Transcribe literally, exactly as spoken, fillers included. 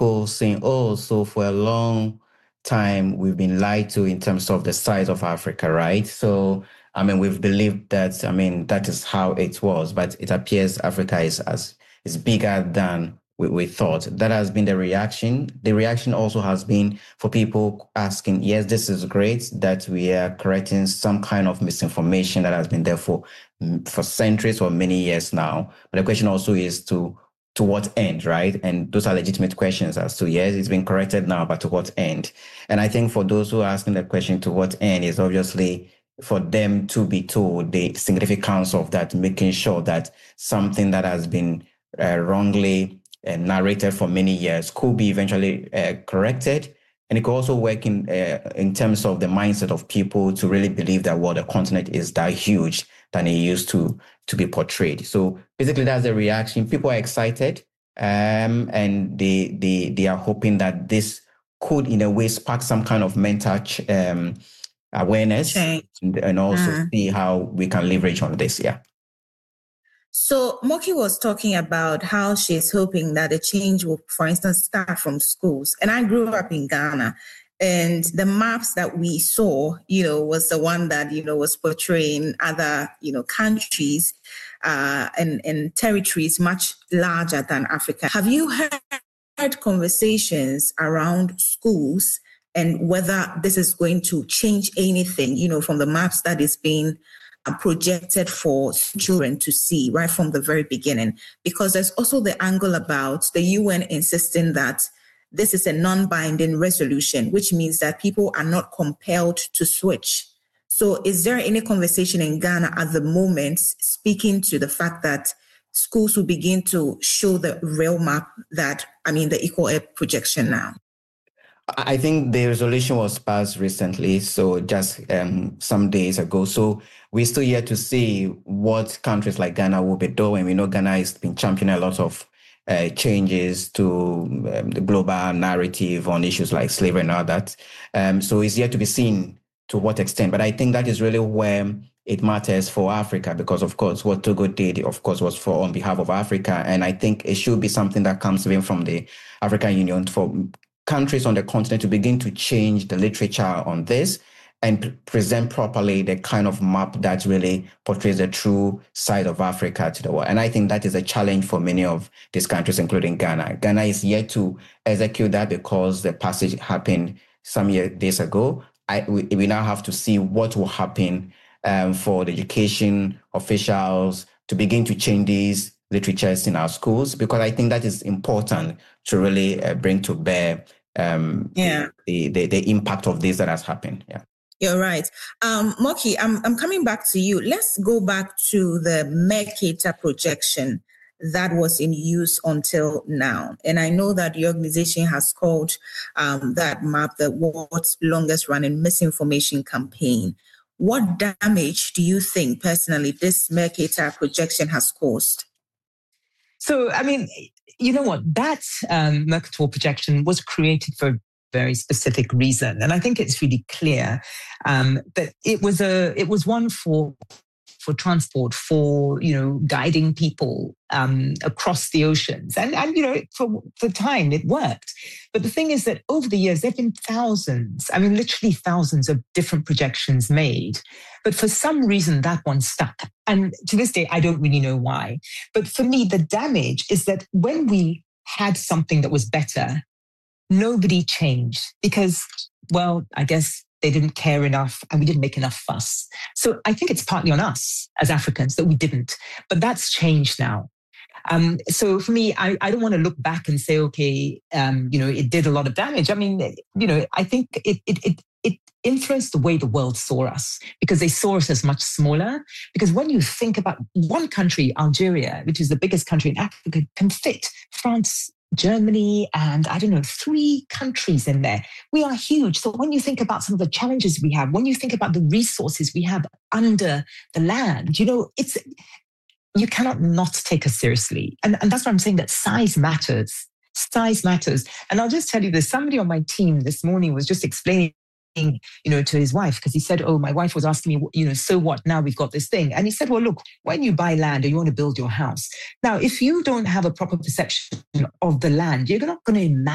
people saying, oh, so for a long time, we've been lied to in terms of the size of Africa, right? So, I mean, we've believed that, I mean, that is how it was, but it appears Africa is as is bigger than we, we thought. That has been the reaction. The reaction also has been for people asking, yes, this is great that we are correcting some kind of misinformation that has been there for, for centuries or many years now. But the question also is to to what end, right? And those are legitimate questions as to, yes, it's been corrected now, but to what end? And I think for those who are asking the question to what end is obviously for them to be told the significance of that, making sure that something that has been uh, wrongly uh, narrated for many years could be eventually uh, corrected. And it could also work in uh, in terms of the mindset of people to really believe that, well, the continent is that huge than it used to to be portrayed. So basically, that's the reaction. People are excited, um, and they they they are hoping that this could, in a way, spark some kind of mental ch- um, awareness, and, and also mm. see how we can leverage on this. Yeah. So Moki was talking about how she's hoping that the change will, for instance, start from schools. And I grew up in Ghana, and the maps that we saw, you know, was the one that, you know, was portraying other, you know, countries uh, and, and territories much larger than Africa. Have you heard conversations around schools and whether this is going to change anything, you know, from the maps that is being projected for children to see right from the very beginning? Because there's also the angle about the U N insisting that this is a non-binding resolution, which means that people are not compelled to switch. So is there any conversation in Ghana at the moment speaking to the fact that schools will begin to show the real map that, I mean, the equal air projection now? I think the resolution was passed recently, so just um, some days ago. So we're still yet to see what countries like Ghana will be doing. We know Ghana has been championing a lot of uh, changes to um, the global narrative on issues like slavery and all that. Um, so it's yet to be seen to what extent. But I think that is really where it matters for Africa, because, of course, what Togo did, of course, was for on behalf of Africa. And I think it should be something that comes even from the African Union for countries on the continent to begin to change the literature on this and p- present properly the kind of map that really portrays the true side of Africa to the world. And I think that is a challenge for many of these countries, including Ghana. Ghana is yet to execute that because the passage happened some year, days ago. I, we, we now have to see what will happen um, for the education officials to begin to change these literatures in our schools, because I think that is important to really uh, bring to bear um, yeah. the, the the impact of this that has happened. Yeah, you're right. Um, Moki, I'm I'm coming back to you. Let's go back to the Mercator projection that was in use until now. And I know that the organization has called um, that map the world's longest running misinformation campaign. What damage do you think personally this Mercator projection has caused? So, I mean, you know what? That um, Mercator projection was created for a very specific reason. And I think it's really clear um, that it was a it was one for for transport, for, you know, guiding people um, across the oceans. And, and, you know, for the time it worked. But the thing is that over the years, there have been thousands, I mean, literally thousands of different projections made. But for some reason, that one stuck. And to this day, I don't really know why. But for me, the damage is that when we had something that was better, nobody changed because, well, I guess they didn't care enough and we didn't make enough fuss. So I think it's partly on us as Africans that we didn't, but that's changed now. Um, so for me, I, I don't want to look back and say, okay, um, you know, it did a lot of damage. I mean, you know, I think it, it, it, it influenced the way the world saw us because they saw us as much smaller. Because when you think about one country, Algeria, which is the biggest country in Africa, can fit France, Germany, and I don't know, three countries in there. We are huge. So when you think about some of the challenges we have, when you think about the resources we have under the land, you know, it's, you cannot not take us seriously. And, and that's why I'm saying that size matters. Size matters. And I'll just tell you this, somebody on my team this morning was just explaining, you know, to his wife, because he said, oh, my wife was asking me, you know, so what? Now we've got this thing. And he said, well, look, when you buy land or you want to build your house, now, if you don't have a proper perception of the land, you're not going to imagine